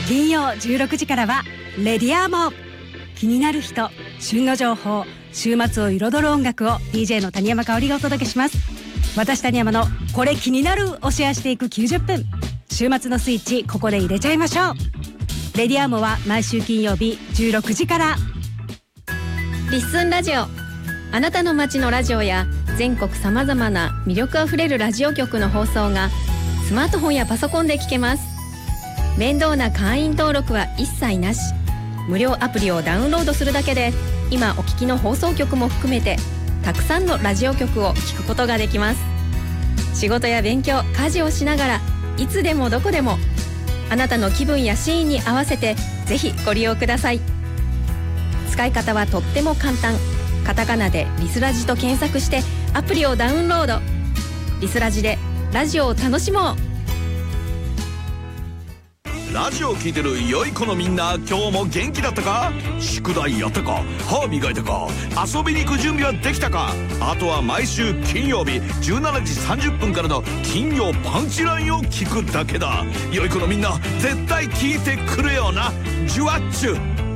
金曜16時からはレディアーモ。気になる人、旬の情報、週末を彩る音楽を DJ の谷山香織がお届けします。私谷山のこれ気になるをシェアしていく90分。週末のスイッチここで入れちゃいましょう。レディアーモは毎週金曜日16時から。 リッスンラジオ、あなたの街のラジオや全国さまざまな魅力あふれるラジオ局の放送がスマートフォンやパソコンで聞けます。面倒な会員登録は一切なし。無料アプリをダウンロードするだけで今お聞きの放送局も含めてたくさんのラジオ局を聞くことができます。仕事や勉強、家事をしながらいつでもどこでもあなたの気分やシーンに合わせてぜひご利用ください。使い方はとっても簡単。カタカナでリスラジと検索してアプリをダウンロード。リスラジでラジオを楽しもう。 ラジオ聞いてる良い子のみんな、今日も元気だったか？宿題やったか？歯磨いたか？遊びに行く準備はできたか？あとは毎週金曜日17時30分からの金曜パンチラインを聞くだけだ。良い子のみんな絶対聞いてくれよな。ジュワッチュ。